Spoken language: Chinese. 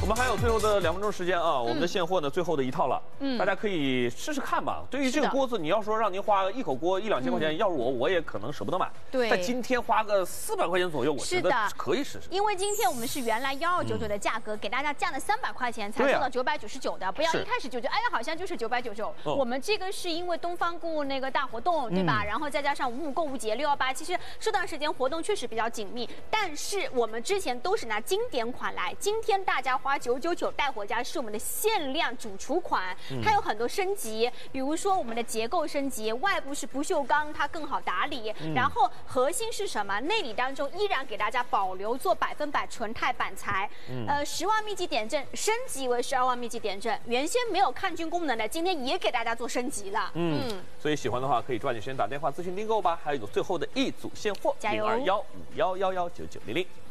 我们还有最后的2分钟时间啊，我们的现货呢，最后的一套了，大家可以试试看吧。对于这个锅子，你要说让您花一口锅1、2千块钱，要是我也可能舍不得买。 对， 在今天花个400块钱左右，我觉得可以试试。 因为今天我们是原来1299的价格，给大家降了300块钱，才做到999的，不要一开始就觉得哎呀好像就是999。我们这个是因为东方购物那个大活动，对吧？然后再加上55购物节618，其实这段时间活动确实比较紧密，但是我们之前都是拿经典款来，今天大家花999带回家是我们的限量主厨款，它有很多升级，比如说我们的结构升级，外部是不锈钢，它更好打理，然后核心是什么？内里当中依然给大家保留做100%纯钛板材，10万密集点阵升级为12万密集点阵，原先没有抗菌功能的，今天也给大家做升级了。 所以喜欢的话可以抓紧时间打电话咨询订购吧，还有最后的一组现货，0215111990。